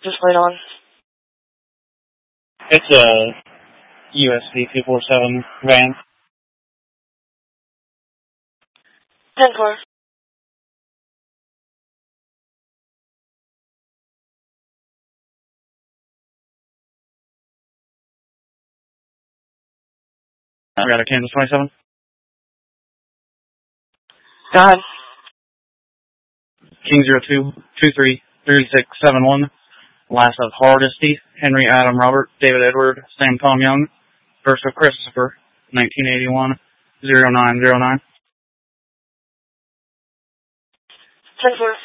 Display on. It's a USD 247 van. 10-4. I got a Kansas 27. Go ahead. King 02233671. Last of Hardesty, Henry Adam Robert, David Edward, Sam Tom Young. First of Christopher, 1981, 0909. 10-4.